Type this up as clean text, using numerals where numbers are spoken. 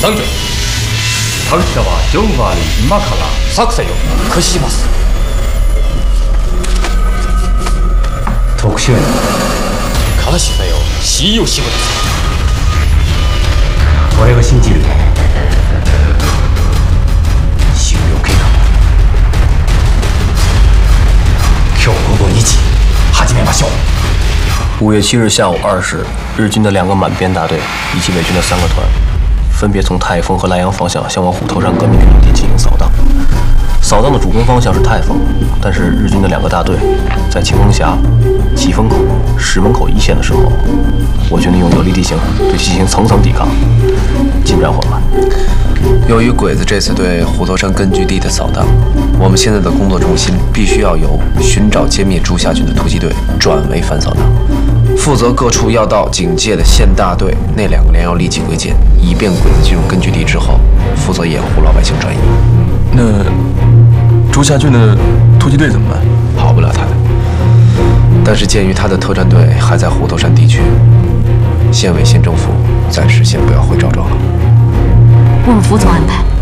参者。田は4割今から作戦を開始します。特殊やな。からしだよ、CEO仕事です。俺が信じる。終了計画。今日午後2時始めましょう。 5月7日下午2时，日军的2个满编大队以及美军的3个团，分别从泰丰和莱阳方向向往虎头山革命根据地进行扫荡。扫荡的主攻方向是泰丰，但是日军的2个大队在清风峡、岐峰口、石门口一线的时候，我军利用有利地形对其进行层层抵抗，进展缓慢。 由于鬼子这次对虎头山根据地的扫荡，我们现在的工作重心必须要由寻找歼灭朱夏军的突击队转为反扫荡。负责各处要道警戒的县大队那2个连要立即归建，以便鬼子进入根据地之后，负责掩护老百姓转移。 那朱夏军的突击队怎么办？ 跑不了他的。但是鉴于他的特战队还在虎头山地区，县委县政府暂时先不要回赵庄了。 我们服从安排。